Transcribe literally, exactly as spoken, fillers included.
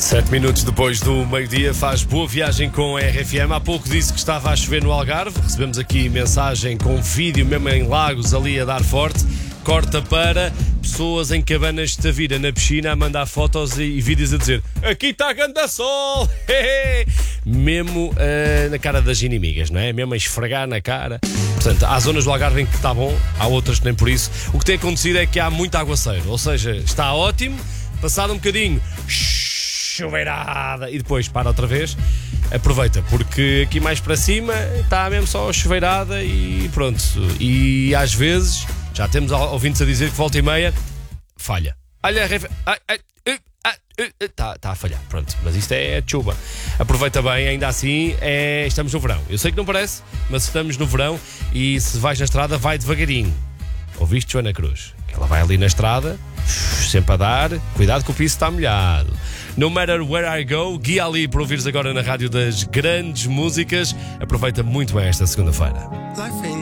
Sete minutos depois do meio-dia, faz boa viagem com a R F M. Há pouco disse que estava a chover no Algarve. Recebemos aqui mensagem com vídeo, mesmo em Lagos, ali a dar forte. Corta para pessoas em cabanas de Tavira, na piscina, a mandar fotos e, e vídeos a dizer: aqui está ganda sol! Mesmo uh, na cara das inimigas, não é? Mesmo a esfregar na cara. Portanto, há zonas do Algarve em que está bom, há outras que nem por isso. O que tem acontecido é que há muito aguaceiro, ou seja, está ótimo, passado um bocadinho, chuveirada, e depois para outra vez. Aproveita, porque aqui mais para cima está mesmo só chuveirada e pronto. E às vezes já temos ouvintes a dizer que volta e meia falha. Olha, está tá a falhar, pronto. Mas isto é chuva. Aproveita bem, ainda assim é, estamos no verão. Eu sei que não parece, mas estamos no verão. E se vais na estrada, vai devagarinho. Ouviste, Joana Cruz? Ela vai ali na estrada, sempre a dar. Cuidado que o piso está molhado. No Matter Where I Go, guia ali para ouvires agora na rádio das grandes músicas. Aproveita muito bem esta segunda-feira.